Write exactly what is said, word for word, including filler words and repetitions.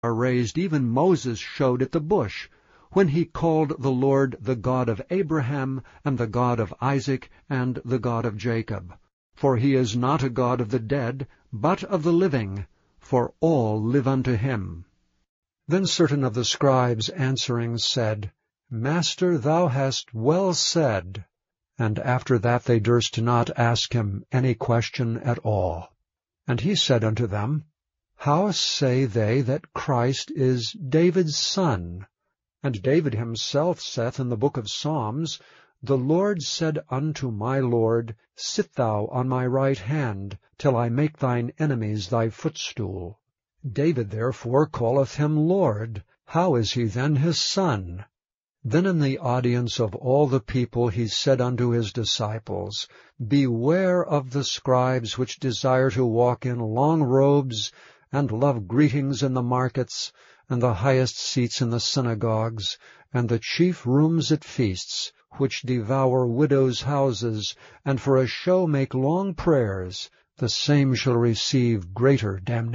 are raised, even Moses showed at the bush, when he called the Lord the God of Abraham, and the God of Isaac, and the God of Jacob. For he is not a God of the dead, but of the living, for all live unto him. Then certain of the scribes answering said, Master, thou hast well said. And after that they durst not ask him any question at all. And he said unto them, How say they that Christ is David's son? And David himself saith in the book of Psalms, The Lord said unto my Lord, Sit thou on my right hand, till I make thine enemies thy footstool. David therefore calleth him Lord. How is he then his son? Then in the audience of all the people he said unto his disciples, Beware of the scribes which desire to walk in long robes, and love greetings in the markets, and the highest seats in the synagogues, and the chief rooms at feasts, which devour widows' houses, and for a show make long prayers. The same shall receive greater damnation.